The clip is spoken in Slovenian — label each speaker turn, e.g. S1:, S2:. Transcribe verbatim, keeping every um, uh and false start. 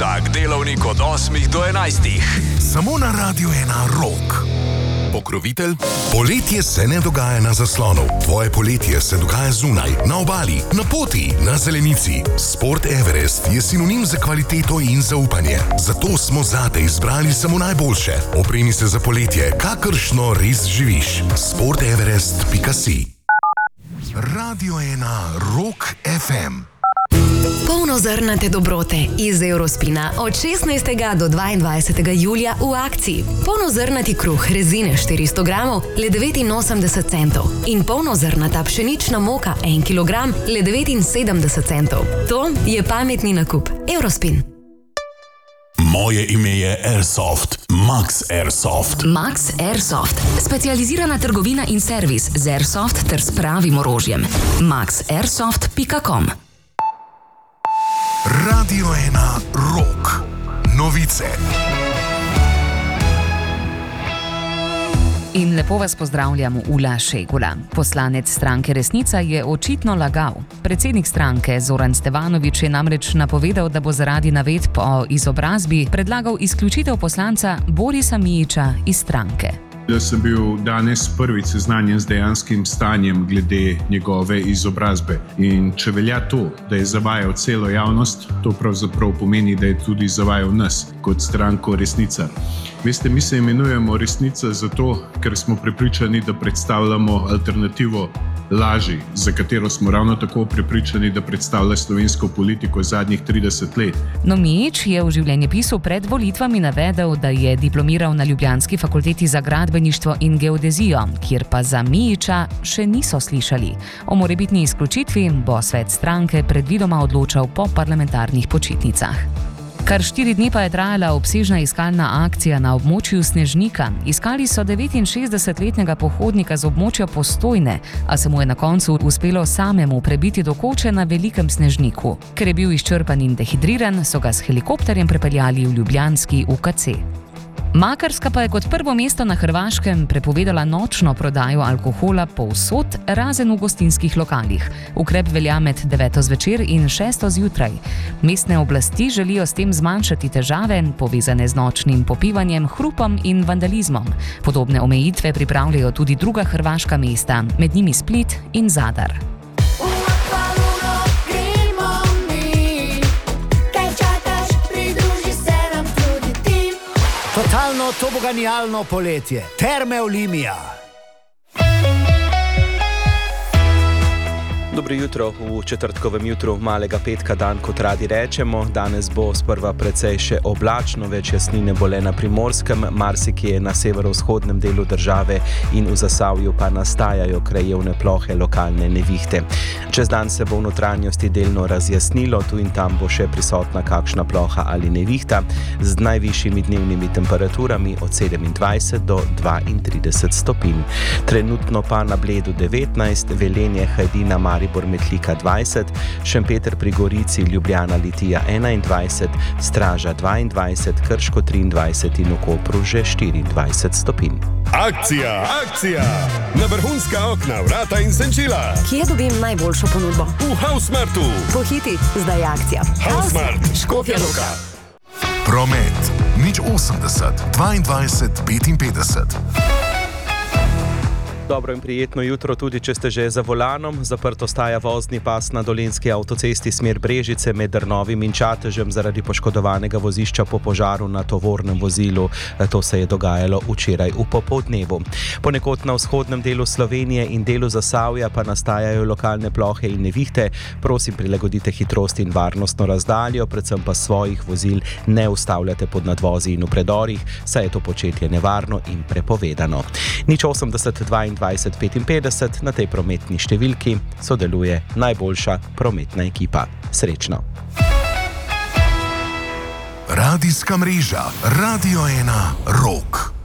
S1: Vsak delovnik od osmih do enajstih.
S2: Samo na Radio ena Rock. Pokrovitelj? Poletje se ne dogaja na zaslonu. Tvoje poletje se dogaja zunaj, na obali, na poti, na zelenici. Sport Everest je sinonim za kvaliteto in zaupanje. Zato smo zate izbrali samo najboljše. Opremi se za poletje, kakršno res živiš. sport everest pika si. Radio ena Rock ef em.
S3: Polnozrnate dobrote iz Eurospina od šestnajstega do dvaindvajsetega julija v akciji. Polnozrnati kruh rezine štiristo gramov le devetinosemdeset centov in polnozrnata pšenična moka en kilogram le devetinsedemdeset centov. To je pametni nakup. Eurospin.
S4: Moje ime je Airsoft. Max Airsoft.
S5: Max Airsoft. Specializirana trgovina in servis z Airsoft ter s pravim orožjem. max airsoft pika com.
S2: Radio ena Rock. Novice.
S6: In lepo vas pozdravljam, Ula Šegula. Poslanec stranke Resnica je očitno lagal. Predsednik stranke Zoran Stevanović je namreč napovedal, da bo zaradi navedb o izobrazbi predlagal izključitev poslanca Borisa Mijića iz stranke.
S7: Da sem bil danes prvič seznanjen z dejanskim stanjem glede njegove izobrazbe. In če velja to, da je zavajal celo javnost, to pravzaprav pomeni, da je tudi zavajal nas kot stranko Resnica. Veste, mi se imenujemo Resnica zato, ker smo prepričani, da predstavljamo alternativo laži, za katero smo ravno tako prepričani, da predstavlja slovensko politiko zadnjih trideset let.
S6: No, Mijić je v življenjepisu pred volitvami navedel, da je diplomiral na ljubljanski fakulteti za gradbeništvo in geodezijo, kjer pa za Mijića še niso slišali. O morebitni izključitvi bo svet stranke predvidoma odločal po parlamentarnih počitnicah. Kar štiri dni pa je trajala obsežna iskalna akcija na območju Snežnika. Iskali so devetinšestdesetletnega pohodnika z območja Postojne, a se mu je na koncu uspelo samemu prebiti do koče na Velikem Snežniku. Ker je bil izčrpan in dehidriran, so ga s helikopterjem prepeljali v ljubljanski U K C. Makarska pa je kot prvo mesto na Hrvaškem prepovedala nočno prodajo alkohola povsod, razen v gostinskih lokalih. Ukrep velja med deveto zvečer in šesto zjutraj. Mestne oblasti želijo s tem zmanjšati težave, povezane z nočnim popivanjem, hrupom in vandalizmom. Podobne omejitve pripravljajo tudi druga hrvaška mesta, med njimi Split in Zadar.
S8: Totalno toboganijalno poletje. Terme Olimia.
S9: Dobro jutro v četrtkovem jutru malega petka, dan kot radi rečemo. Danes bo sprva precej še oblačno, več jasnine bo le na Primorskem, marsikje na severovzhodnem delu države in v Zasavju pa nastajajo krajevne plohe, lokalne nevihte. Čez dan se bo v notranjosti delno razjasnilo, tu in tam bo še prisotna kakšna ploha ali nevihta, z najvišjimi dnevnimi temperaturami od sedemindvajset do dvaintrideset stopinj. Trenutno pa na Bledu devetnajst, Velenje, Hajdina, Maribor, Metlika dvajset, Šempeter pri Gorici, Ljubljana, Litija enaindvajset, Straža dvaindvajset, Krško triindvajset in v Kopru že štiriindvajset stopinj.
S10: Akcija, akcija! Na vrhunska okna, vrata in senčila.
S3: Kje dobim najboljšo ponudbo?
S10: V Hausmartu.
S3: Pohiti, zdaj je akcija.
S10: Hausmart,
S3: Škofja Loka.
S2: Promet. nič osemdeset, dvaindvajset, petinpetdeset.
S9: Dobro in prijetno jutro, tudi če ste že za volanom. Zaprt ostaja vozni pas na dolenjski avtocesti smer Brežice med Drnovim in Čatežem zaradi poškodovanega vozišča po požaru na tovornem vozilu. To se je dogajalo včeraj v popoldnevu. Ponekod na vzhodnem delu Slovenije in delu Zasavja pa nastajajo lokalne plohe in nevihte. Prosim, prilagodite hitrost in varnostno razdaljo, predvsem pa svojih vozil ne ustavljate pod nadvozi in v predorih, saj je to početje nevarno in prepovedano. nič osemdeset, dvaindvajset, petinpetdeset, na tej prometni številki sodeluje najboljša prometna ekipa. Srečno!
S2: Radijska mreža Radio ena Rock.